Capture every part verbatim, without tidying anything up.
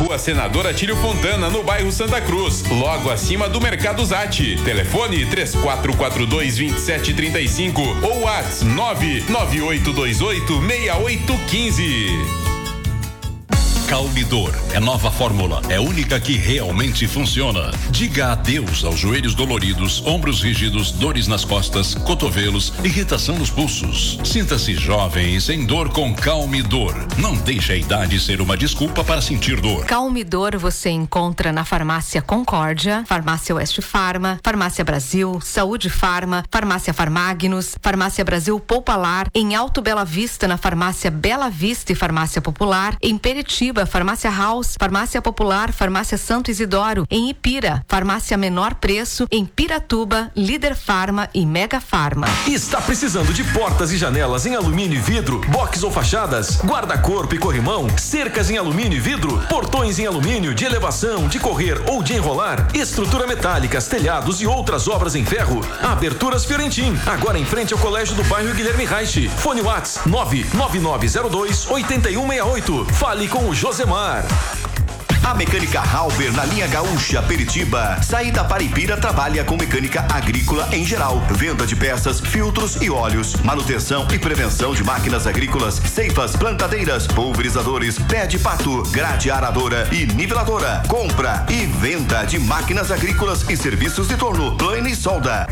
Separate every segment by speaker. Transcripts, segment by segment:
Speaker 1: Rua Senador Atílio Fontana, no bairro Santa Cruz, logo acima do Mercado Zatti. Telefone três quatro quatro dois, dois sete três cinco ou WhatsApp nove nove oito dois oito, seis oito um cinco.
Speaker 2: Calmidor é nova fórmula, é única que realmente funciona. Diga adeus aos joelhos doloridos, ombros rígidos, dores nas costas, cotovelos, irritação nos pulsos. Sinta-se jovem e sem dor com Calmidor. Não deixe a idade ser uma desculpa para sentir dor.
Speaker 3: Calmidor você encontra na Farmácia Concórdia, Farmácia Oeste Farma, Farmácia Brasil, Saúde Farma, Farmácia Farmagnos, Farmácia Brasil Poupalar, em Alto Bela Vista na Farmácia Bela Vista e Farmácia Popular, em Peritiba Farmácia House, Farmácia Popular, Farmácia Santo Isidoro, em Ipira, Farmácia Menor Preço, em Piratuba, Líder Farma e Mega Farma.
Speaker 4: Está precisando de portas e janelas em alumínio e vidro, box ou fachadas, guarda-corpo e corrimão, cercas em alumínio e vidro, portões em alumínio de elevação, de correr ou de enrolar, estrutura metálicas, telhados e outras obras em ferro. Aberturas Fiorentim, agora em frente ao Colégio do Bairro Guilherme Reich. Fone WhatsApp nove nove nove zero dois, oito um seis oito. Fale com o Josemar.
Speaker 5: A Mecânica Halber na linha Gaúcha, Peritiba, saída para Ipira, trabalha com mecânica agrícola em geral, venda de peças, filtros e óleos, manutenção e prevenção de máquinas agrícolas, ceifas, plantadeiras, pulverizadores, pé de pato, grade aradora e niveladora, compra e venda de máquinas agrícolas e serviços de torno, plane e solda.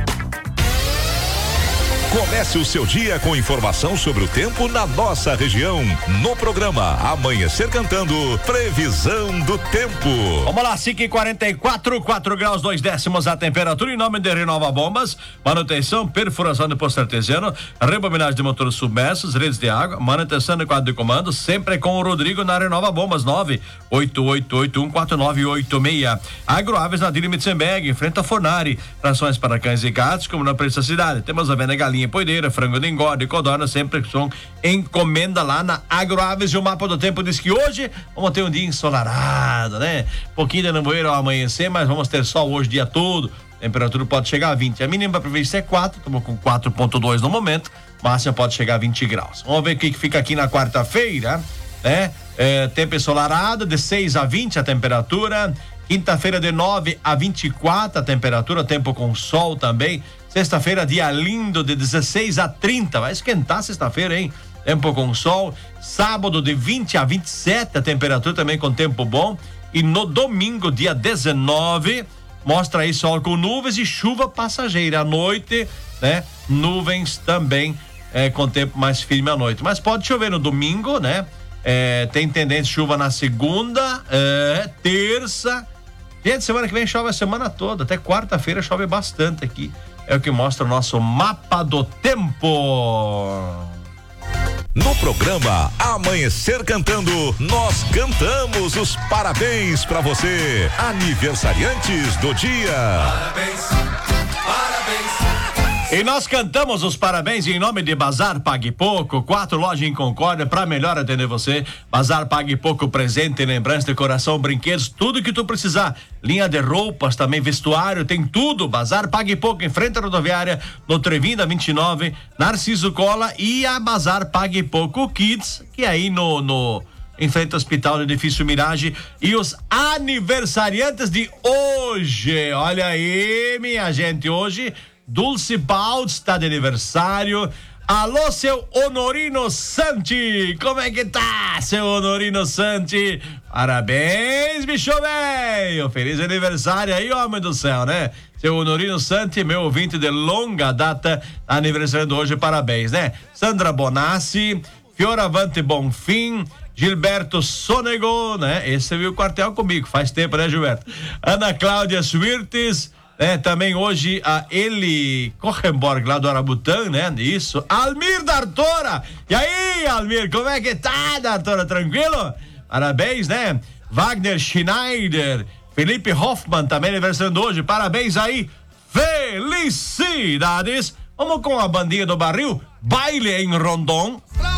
Speaker 6: Comece o seu dia com informação sobre o tempo na nossa região. No programa Amanhecer Cantando, previsão do tempo.
Speaker 7: Vamos lá, cinco e quarenta e quatro, quatro graus, dois décimos a temperatura. Em nome de Renova Bombas, manutenção, perfuração de posto artesiano, rebobinagem de motores submersos, redes de água, manutenção de quadro de comando, sempre com o Rodrigo na Renova Bombas, nove oito oito oito um quatro nove oito seis. Agroaves na Dili Mitzenberg, em frente a Fornari, rações para cães e gatos, como na preço da cidade. Temos a venda galinha poideira, frango de engorde, codorna, sempre são encomenda lá na Agroaves. E o mapa do tempo diz que hoje vamos ter um dia ensolarado, né? Pouquinho de nevoeiro ao amanhecer, mas vamos ter sol hoje o dia todo. A temperatura pode chegar a vinte. A mínima prevista é quatro, estamos com quatro ponto dois no momento. Máxima pode chegar a vinte graus. Vamos ver o que fica aqui na quarta-feira, né? É, tempo ensolarado, de seis a vinte a temperatura. Quinta-feira de nove a vinte e quatro a temperatura, tempo com sol também. Sexta-feira, dia lindo, de dezesseis a trinta. Vai esquentar sexta-feira, hein? Tempo com sol. Sábado, de vinte a vinte e sete a temperatura, também com tempo bom. E no domingo, dia dezenove, mostra aí sol com nuvens e chuva passageira. À noite, né? Nuvens também, é, com tempo mais firme à noite. Mas pode chover no domingo, né? É, tem tendência de chuva na segunda, é, terça. Gente, semana que vem chove a semana toda. Até quarta-feira chove bastante aqui. É o que mostra o nosso mapa do tempo.
Speaker 6: No programa Amanhecer Cantando, nós cantamos os parabéns pra você, aniversariantes do dia.
Speaker 7: Parabéns, parabéns. E nós cantamos os parabéns em nome de Bazar Pague Pouco, quatro lojas em Concórdia para melhor atender você. Bazar Pague Pouco, presente, lembrança, decoração, brinquedos, tudo que tu precisar. Linha de roupas, também vestuário, tem tudo. Bazar Pague Pouco, em frente à rodoviária, no Trevim da vinte e nove, Narciso Cola, e a Bazar Pague Pouco Kids, que é aí no, no em frente ao Hospital do Edifício Mirage. E os aniversariantes de hoje, olha aí, minha gente, hoje Dulce Baldi está de aniversário. Alô, seu Honorino Santi, como é que tá, seu Honorino Santi? Parabéns, bicho velho, feliz aniversário aí, homem do céu, né? Seu Honorino Santi, meu ouvinte de longa data, aniversariando hoje, parabéns, né? Sandra Bonassi, Fioravante Bonfim, Gilberto Sonego, né? Esse viu o quartel comigo, faz tempo, né, Gilberto? Ana Cláudia Swirtes, é, também hoje a Eli Kochenborg, lá do Arabutã, né? Isso. Almir D'Artora. E aí, Almir, como é que tá, D'Artora? Tranquilo? Parabéns, né? Wagner Schneider, Felipe Hoffmann, também aniversariando hoje. Parabéns aí. Felicidades. Vamos com a bandinha do barril. Baile em Rondon.